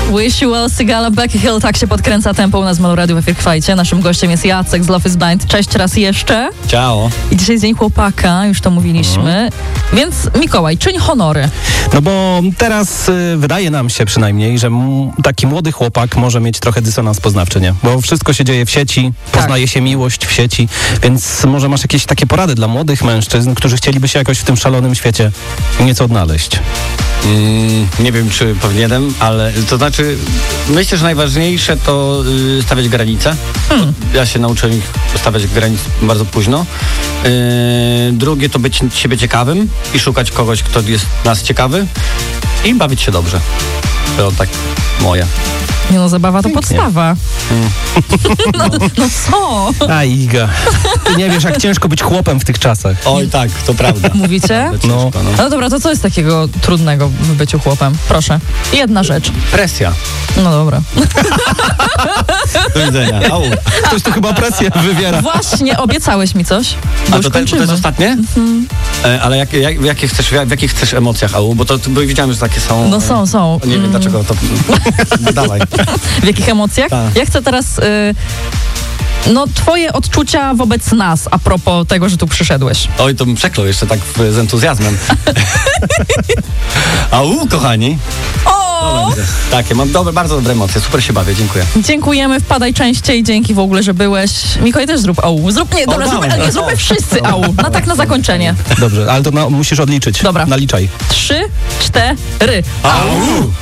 Wish You Well, Sigala, Becky Hill, tak się podkręca tempo u nas w Melo Radio w Efir Kwajcie. Naszym gościem jest Jacek z Love is Blind. Cześć raz jeszcze. Ciao. I dzisiaj jest Dzień Chłopaka, już to mówiliśmy. Więc Mikołaj, czyń honory. No bo teraz wydaje nam się przynajmniej, że taki młody chłopak może mieć trochę dysonans poznawczy, nie? Bo wszystko się dzieje w sieci, poznaje się miłość w sieci, więc może masz jakieś takie porady dla młodych mężczyzn, którzy chcieliby się jakoś w tym szalonym świecie nieco odnaleźć. Nie wiem, czy powinienem, ale to znaczy, myślę, że najważniejsze to stawiać granice. Ja się nauczyłem ich stawiać granic bardzo późno. Drugie to być siebie ciekawym i szukać kogoś, kto jest nas ciekawy i bawić się dobrze. To tak moje. Nie no, zabawa to podstawa. No co? A Iga, ty nie wiesz, jak ciężko być chłopem w tych czasach. Oj tak, to prawda. Mówicie? No. No dobra, to co jest takiego trudnego w byciu chłopem? Proszę. Jedna rzecz. Presja. No dobra. Do widzenia. Au. Ktoś tu chyba presję wywiera. Właśnie, obiecałeś mi coś. A to jest ostatnie? Ale w jakich chcesz emocjach, Au? Bo widziałem, że takie są... No są. Nie wiem dlaczego to... Dawaj. W jakich emocjach? Tak. Ja chcę teraz... twoje odczucia wobec nas, a propos tego, że tu przyszedłeś. Oj, to bym przeklął jeszcze tak z entuzjazmem. Au, kochani. O! Tak, ja mam bardzo dobre emocje, super się bawię, dziękuję. Dziękujemy, wpadaj częściej, dzięki w ogóle, że byłeś. Mikołaj, też zrób au. Zróbmy wszyscy au. Na zakończenie. Dobrze, ale to musisz odliczyć. Dobra. Naliczaj. 3, 4. Au!